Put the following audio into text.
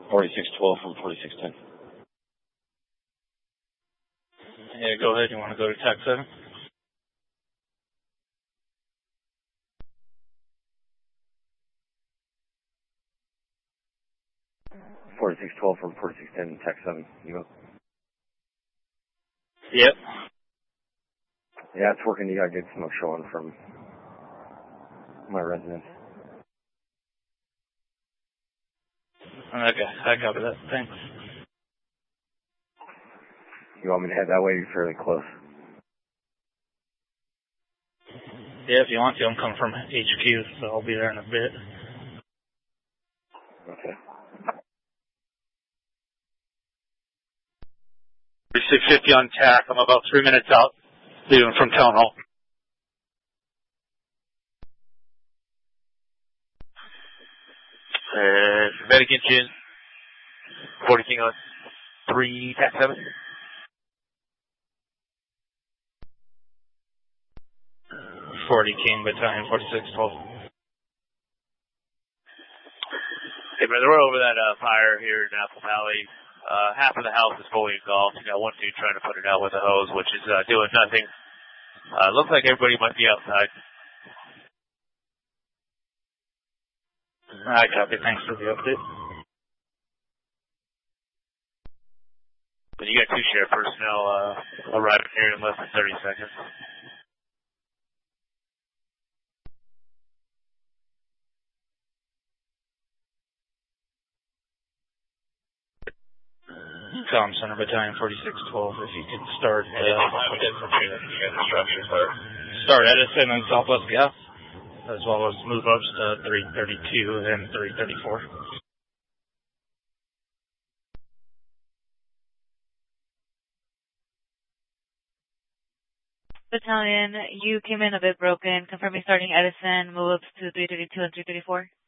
4612 from 4610. Yeah, go ahead. You want to go to TAC 7? From 4610, TAC 7. You go. Yep. Yeah, it's working. You got good smoke showing from my residence. Okay, I copy that. Thanks. You want me to head that way? You're fairly close. Yeah, if you want to. I'm coming from HQ, so I'll be there in a bit. Okay. 3650 on TAC. I'm about 3 minutes out, leaving from Town Hall. Vatican Chin, 40 King on 3, TAC 7. 40 King, Battalion 4612. Hey, brother, we're over that fire here in Apple Valley. Half of the house is fully engulfed. You got one dude trying to put it out with a hose, which is doing nothing. Looks like everybody might be outside. I copy. Thanks for the update. But you got 2 sheriff personnel arriving here in less than 30 seconds. Comm Center Battalion 4612, if you could start start Edison and Southwest Gas, as well as move ups to 332 and 334. Battalion, you came in a bit broken. Confirming starting Edison, move ups to 332 and 334.